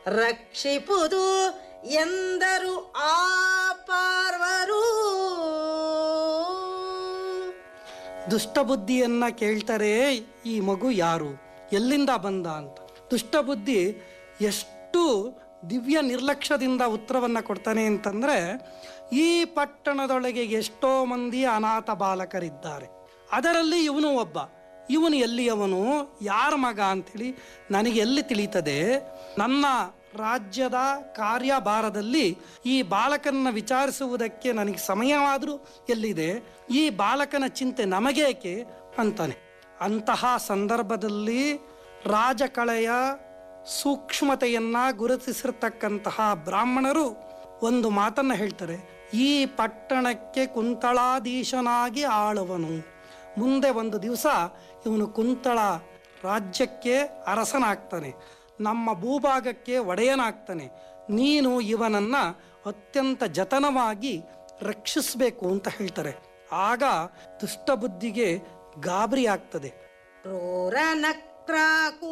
ರಕ್ಷಿಪುದು ಎಂದರು ಆ ಪಾರ್ವರು. ದುಷ್ಟಬುದ್ಧಿಯನ್ನ ಕೇಳ್ತಾರೆ, ಈ ಮಗು ಯಾರು, ಎಲ್ಲಿಂದ ಬಂದ ಅಂತ. ದುಷ್ಟಬುದ್ಧಿ ಎಷ್ಟು ದಿವ್ಯ ನಿರ್ಲಕ್ಷ್ಯದಿಂದ ಉತ್ತರವನ್ನು ಕೊಡ್ತಾನೆ ಅಂತಂದರೆ, ಈ ಪಟ್ಟಣದೊಳಗೆ ಎಷ್ಟೋ ಮಂದಿ ಅನಾಥ ಬಾಲಕರಿದ್ದಾರೆ, ಅದರಲ್ಲಿ ಇವನು ಒಬ್ಬ. ಇವನು ಎಲ್ಲಿಯವನು, ಯಾರ ಮಗ ಅಂಥೇಳಿ ನನಗೆ ಎಲ್ಲಿ ತಿಳಿತದೆ? ನನ್ನ ರಾಜ್ಯದ ಕಾರ್ಯಭಾರದಲ್ಲಿ ಈ ಬಾಲಕನ ವಿಚಾರಿಸುವುದಕ್ಕೆ ನನಗೆ ಸಮಯವಾದರೂ ಎಲ್ಲಿದೆ? ಈ ಬಾಲಕನ ಚಿಂತೆ ನಮಗೇಕೆ ಅಂತಾನೆ. ಅಂತಹ ಸಂದರ್ಭದಲ್ಲಿ ರಾಜಕಳೆಯ ಸೂಕ್ಷ್ಮತೆಯನ್ನು ಗುರುತಿಸಿರ್ತಕ್ಕಂತಹ ಬ್ರಾಹ್ಮಣರು ಒಂದು ಮಾತನ್ನು ಹೇಳ್ತಾರೆ, ಈ ಪಟ್ಟಣಕ್ಕೆ ಕುಂತಳಾಧೀಶನಾಗಿ ಆಳುವನು. ಮುಂದೆ ಒಂದು ದಿವಸ ಇವನು ಕುಂತಳ ರಾಜ್ಯಕ್ಕೆ ಅರಸನಾಗ್ತಾನೆ, ನಮ್ಮ ಭೂಭಾಗಕ್ಕೆ ಒಡೆಯನಾಗ್ತಾನೆ. ನೀನು ಇವನನ್ನು ಅತ್ಯಂತ ಜತನವಾಗಿ ರಕ್ಷಿಸಬೇಕು ಅಂತ ಹೇಳ್ತಾರೆ. ಆಗ ದುಷ್ಟಬುದ್ಧಿಗೆ ಗಾಬರಿ ಆಗ್ತದೆ. ಕ್ರೂರ ನಕ್ರಾಕು